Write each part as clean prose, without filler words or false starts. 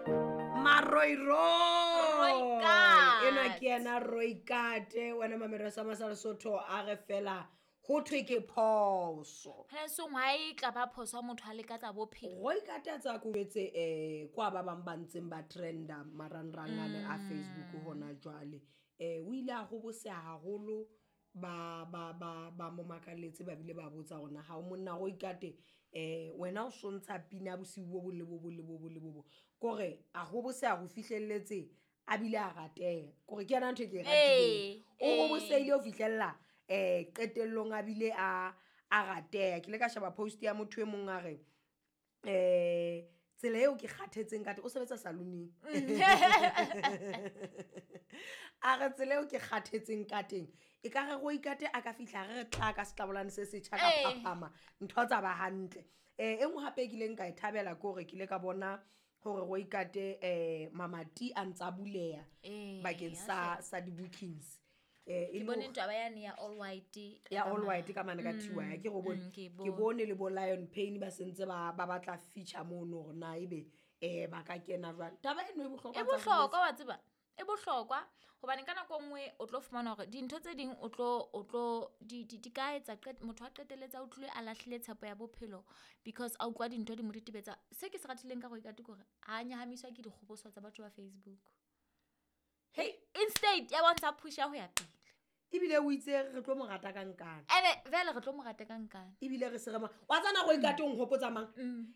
ena ke ena Roikate wena mamelo sa Lesotho a re fela ho thwe ke phoso Heso ngwae tla ba phoso motho a le ka tsa bophelo Roikate a tsa kubetse kwa ba bang ba ntseng ba trenda marangrangane a Facebook hona jwale o ile a go bose haholo ba mo makaletse ba bile ba botsa gona ha o monna Roikate wena o sontsha pina bosiu bo bo kore a go bose a go fihlelletse a bile a rateha kore ke yana ntho ke ratile o go bose ile o fihlella qetellong a bile a rateha ke le ka sheba post ya motho e mong a re tsela eo ke kgathetseng ka o sebetsa saloning a re tsela eo ke kgathetseng ka teng e ka re Roikate a ka fihla re tla ka setlabolane se se tjha ka phaphama ntho tsa ba hantle engwe hape ke leng ka e thabela gore ke le ka bona gore Roikate mamati a ntsa buleya bakeng sa di bookings ke bone ntwa ba yana ya all white ka mane ka thiwa ke go bone ke bone le bo Lion Pain ba sentse ba batla feature mono gore na ibe ba ka kena jwang taba eno e bohlokwa wa tseba e bohlokwa hobane kana go nngwe o tlo fumana hore dintho tse ding o tlo di ka etsa motho a qeteletsa o tlile a lahlile tshepo ya bophelo because a utlwa dintho di mo ditebetsa se ke se ratileng ka Roikate gore a nyahamiswa ke dikgoboso tsa batho ba Facebook instead ya bontsha pusha ho ya pele ebile o itse re tlo mo rata ka nkana vele re tlo mo rata ka nkana ebile re se re wa tsana Roikate o nghopotsa mang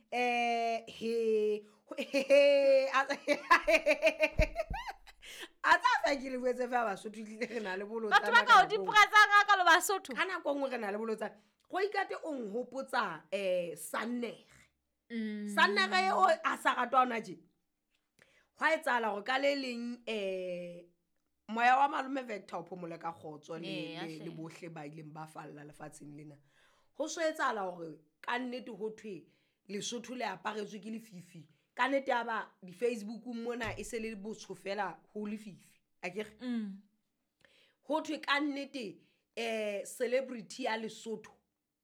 a tsa ke le boetse fa Basotho tlile re na le bolotsa batho ba ka o dipresa ka lo Basotho kana go ngwe re na le bolotsa Roikate o nghopotsa Sannere o a sa ratwa ona je hwa etsala go ka le leng moya wa malome Vector o phomole ka khotso le bohle ba ileng ba falla lefatsheng lena ho so etsala hore ka nnete ho thwe Lesotho le aparetswe ke lefifi ka nnete aba di Facebook mona e se le botshofela ho lefifi akere ho thwe ka nnete celebrity ya Lesotho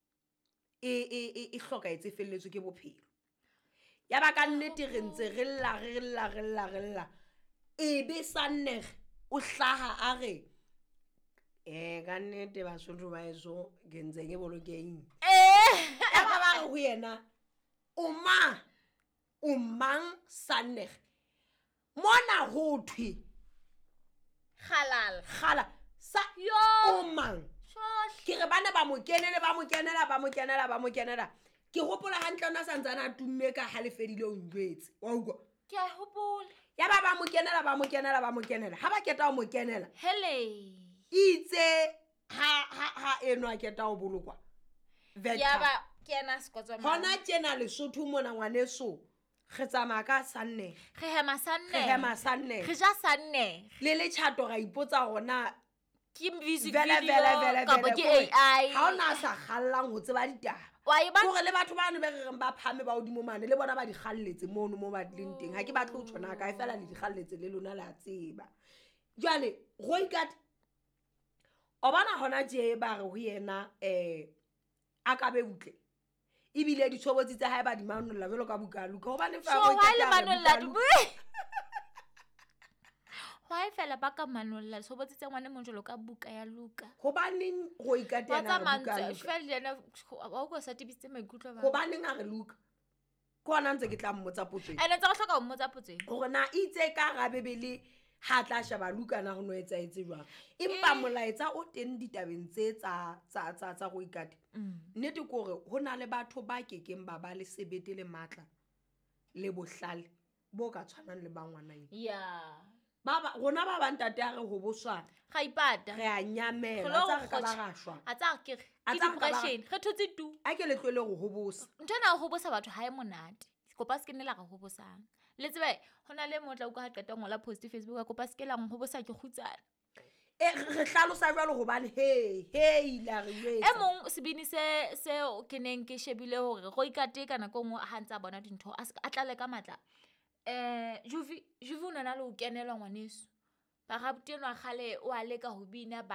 e hloka etse felletswe ke bophelo ya ba ka nnete re ntse re lla e be Sannere o hlaha a re ka nnete Basotho ba eso ke ntse ke bolokeng ya ba go yena o mang Sannere mona ho thwe khala sa o mang ke re bana ba mo kenela ke hopola hantle ona santsana a tumme ka halefedile o njwetse wa utlwa ke a hopola ya ba mo kenela ha ba keta o mo kenela hele itse ha eno a keta o bolokwa ya ba ke ena skotswa hona tjena Lesotho mona ngwaneso re tsamaya ka Sannere re hema Sannere re ja Sannere le chato ra ipotsa gona ke music video ka bo ke AI ha ona sa kgallang ho tseba ditaba gore le batho ba ne be re ba phame ba odimo mane le bona ba di khalletse mono mo ba tleng teng ha ke batle ho tshwana ka e fela le di khalletse le lona la tseba jwale Roikate o bana hona je ba re ho yena a ka be butle ebile di tshobotsi tsa hae ba di manolla jalo ka bukaluka hobane fa why fela ba ka manolla tshobotsi tsa ngwane monjolo ka buka ya Luka hobane Roikate na buka fela yena wa go sa tibitse maikutlo ba hobane nga re Luka kona ntse ke tla mmotsa potso ene tsa go hloka mmotsa potso gore na itse ka ga bebele ha tla shaba Luka na go no etsa jwang empa molaetsa o teng ditabeng tse tsa Roikate nnete kore ho na le batho ba kekeng ba le sebete le matla le bohlale bo ka tshwanang le bangwana rona ba bantate a re ho boswa ga ipata re a nyamela tsa re ka ba gashwa a tsa ke depression re thotse tu a ke le tlwele go ho bosa ntona ho bosa batho ha e monate kopa se ke nela ga ho bosang le tsebe hona le motla o ka ha qeta ngola post Facebook ka kopa se ke la ho bosa ke khutsana re hlalosa jwalo hobane la re e mong sebini se ke neng ke shebile hore Roikate kana go ngwe ha ntsa bona dintho a tlale ka matla juvi nona le o kenelwa ngwaneso ba ga butenwa gale o a leka ho bina ba